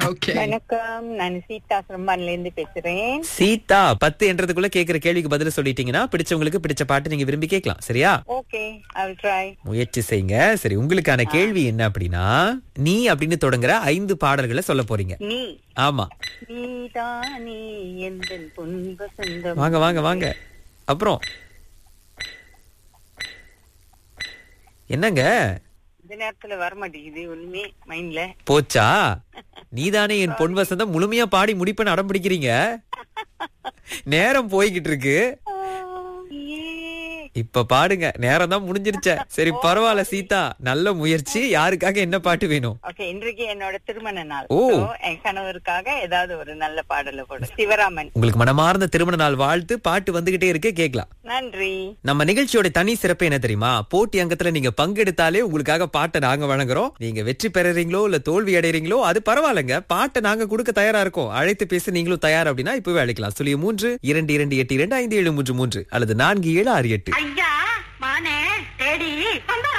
வணக்கம், நான் சீதா சிரம்பான்ல இருந்து பேசுறேன். சீதா 10 என்றதுக்குள்ள கேக்குற கேள்விக்கு பதில் சொல்லிட்டீங்கன்னா பிடிச்சவங்களுக்கு பிடிச்ச பாட்டு நீங்க விரும்பி கேட்கலாம். சரியா? Okay, I will try. முயற்சி செய்யுங்க. சரி, உங்களுக்கான கேள்வி என்ன அப்படின்னா, நீ அப்படின்னு தொடங்குற 5 பாடல்களை சொல்ல போறீங்க. நீ ஆமா. நீதானே எந்தன் பொன்ப சொந்தம். வாங்க வாங்க வாங்க. அப்புறம் என்னங்க இந்த நேரத்துல வர மாட்டேங்குது ஒண்ணுமே மைண்ட்ல. போச்சா? நீதானே என் பொன் வசந்தம் முழுமையா பாடி முடிப்பேன்னு அடம் பிடிக்கிறீங்க. நேரம் போய்கிட்டு இருக்கு. இப்ப பாடுங்க, நேரம் தான் முடிஞ்சிருச்ச. சரி பரவாயில்ல சீதா, நல்ல முயற்சி. யாருக்காக என்ன பாட்டு வேணும்? ஓகே, இன்றைக்கு என்னோட திருமண நாள். ஓ. என் கணவருக்காக ஏதாவது ஒரு நல்ல பாடல போடு. சிவராமன். உங்களுக்கு மனமார்ந்த திருமண நாள் வாழ்த்து. பாட்டு வந்துகிட்டே இருக்கு, கேட்கலாம். நன்றி. நம்ம நிகழ்ச்சியோட தனி சிறப்பு என்ன தெரியுமா? போட்டி அங்கத்துல நீங்க பங்கெடுத்தாலே உங்களுக்காக பாட்டை நாங்க வழங்குறோம். நீங்க வெற்றி பெறறீங்களோ இல்ல தோல்வி அடைறீங்களோ அது பரவாயில்லைங்க, பாட்டை நாங்க கொடுக்க தயாரா இருக்கோம். அழைத்து பேச நீங்களும் தயார் அப்படின்னா இப்பவே அழைக்கலாம். 03 2282 5733 அல்லது 4768. ஐயா மானே தேடி வந்தாரா?